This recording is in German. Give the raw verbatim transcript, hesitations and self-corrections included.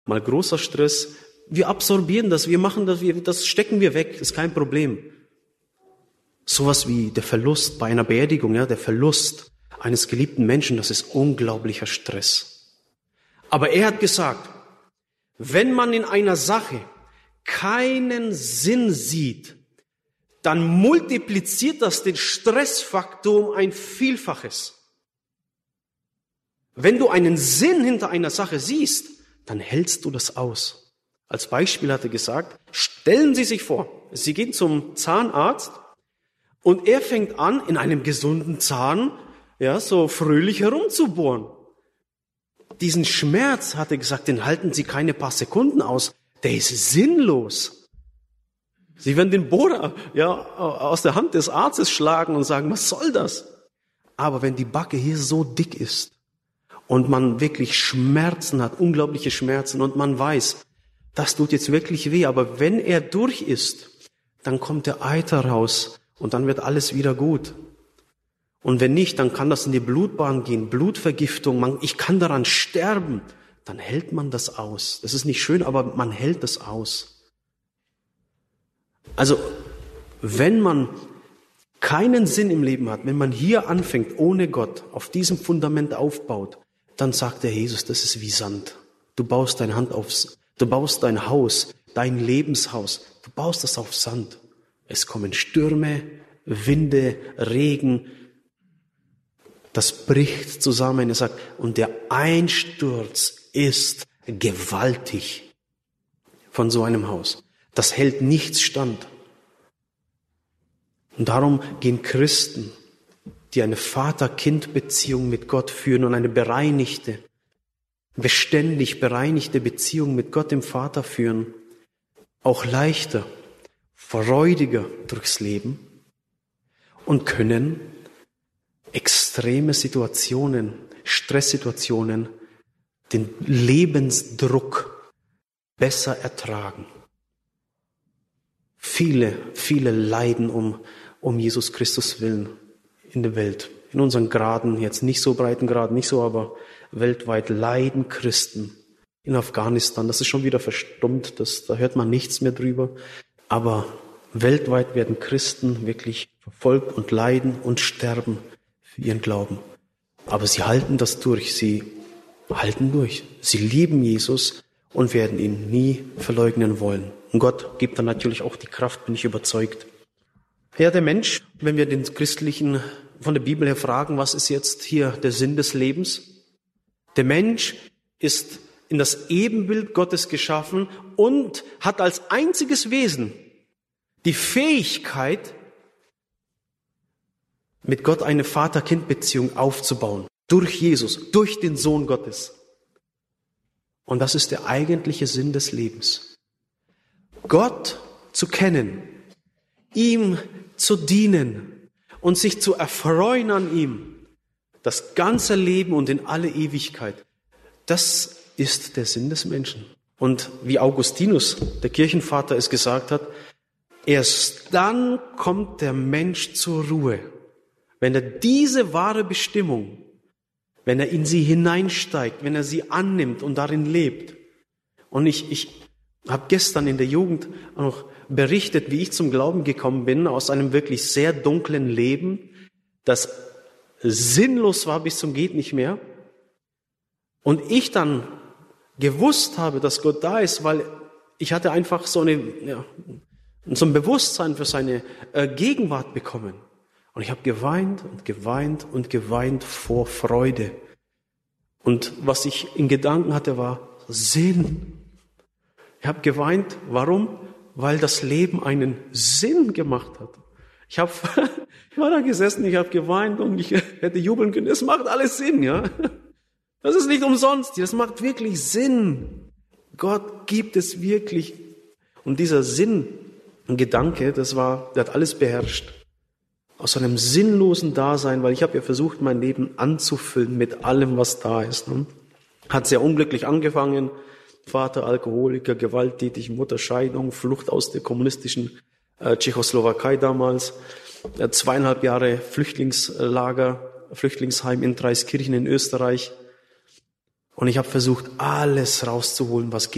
mal großer Stress. Wir absorbieren das, wir machen das, wir, das stecken wir weg, ist kein Problem. Sowas wie der Verlust bei einer Beerdigung, ja, der Verlust eines geliebten Menschen, das ist unglaublicher Stress. Aber er hat gesagt, wenn man in einer Sache keinen Sinn sieht, dann multipliziert das den Stressfaktor um ein Vielfaches. Wenn du einen Sinn hinter einer Sache siehst, dann hältst du das aus. Als Beispiel hat er gesagt, stellen Sie sich vor, Sie gehen zum Zahnarzt und er fängt an, in einem gesunden Zahn, ja, so fröhlich herumzubohren. Diesen Schmerz, hat er gesagt, den halten Sie keine paar Sekunden aus. Der ist sinnlos. Sie werden den Bohrer, ja, aus der Hand des Arztes schlagen und sagen, was soll das? Aber wenn die Backe hier so dick ist und man wirklich Schmerzen hat, unglaubliche Schmerzen und man weiß, das tut jetzt wirklich weh, aber wenn er durch ist, dann kommt der Eiter raus und dann wird alles wieder gut. Und wenn nicht, dann kann das in die Blutbahn gehen, Blutvergiftung, man, ich kann daran sterben. Dann hält man das aus. Das ist nicht schön, aber man hält das aus. Also, wenn man keinen Sinn im Leben hat, wenn man hier anfängt, ohne Gott, auf diesem Fundament aufbaut, dann sagt der Jesus, das ist wie Sand. Du baust deine Hand aufs, du baust dein Haus, dein Lebenshaus, du baust das auf Sand. Es kommen Stürme, Winde, Regen, das bricht zusammen. Er sagt, und der Einsturz ist gewaltig von so einem Haus. Das hält nichts stand. Und darum gehen Christen, die eine Vater-Kind-Beziehung mit Gott führen und eine bereinigte, beständig bereinigte Beziehung mit Gott dem Vater führen, auch leichter, freudiger durchs Leben und können extreme Situationen, Stresssituationen, den Lebensdruck besser ertragen. Viele, viele leiden um, um Jesus Christus willen in der Welt. In unseren Graden, jetzt nicht so breiten Graden, nicht so, aber weltweit leiden Christen. In Afghanistan, das ist schon wieder verstummt, das, da hört man nichts mehr drüber. Aber weltweit werden Christen wirklich verfolgt und leiden und sterben für ihren Glauben. Aber sie halten das durch, sie halten durch. Sie lieben Jesus und werden ihn nie verleugnen wollen. Und Gott gibt dann natürlich auch die Kraft, bin ich überzeugt. Ja, der Mensch, wenn wir den Christlichen von der Bibel her fragen, was ist jetzt hier der Sinn des Lebens? Der Mensch ist in das Ebenbild Gottes geschaffen und hat als einziges Wesen die Fähigkeit, mit Gott eine Vater-Kind-Beziehung aufzubauen. Durch Jesus, durch den Sohn Gottes. Und das ist der eigentliche Sinn des Lebens. Gott zu kennen, ihm zu dienen und sich zu erfreuen an ihm, das ganze Leben und in alle Ewigkeit, das ist der Sinn des Menschen. Und wie Augustinus, der Kirchenvater, es gesagt hat, erst dann kommt der Mensch zur Ruhe, wenn er diese wahre Bestimmung, wenn er in sie hineinsteigt, wenn er sie annimmt und darin lebt. Und ich, ich habe gestern in der Jugend noch berichtet, wie ich zum Glauben gekommen bin, aus einem wirklich sehr dunklen Leben, das sinnlos war bis zum geht nicht mehr. Und ich dann gewusst habe, dass Gott da ist, weil ich hatte einfach so eine, ja, so ein Bewusstsein für seine äh, Gegenwart bekommen. Und ich habe geweint und geweint und geweint vor Freude. Und was ich in Gedanken hatte, war Sinn. Ich habe geweint. Warum? Weil das Leben einen Sinn gemacht hat. Ich, hab, ich war da gesessen, ich habe geweint und ich hätte jubeln können. Es macht alles Sinn, ja. Das ist nicht umsonst. Das macht wirklich Sinn. Gott gibt es wirklich. Und dieser Sinn, ein Gedanke, das war, der hat alles beherrscht. Aus einem sinnlosen Dasein, weil ich habe ja versucht, mein Leben anzufüllen mit allem, was da ist. Ne? Hat sehr unglücklich angefangen. Vater Alkoholiker, gewalttätig, Mutter Scheidung, Flucht aus der kommunistischen äh, Tschechoslowakei damals, äh, zweieinhalb Jahre Flüchtlingslager, Flüchtlingsheim in Dreiskirchen in Österreich. Und ich habe versucht, alles rauszuholen, was geht.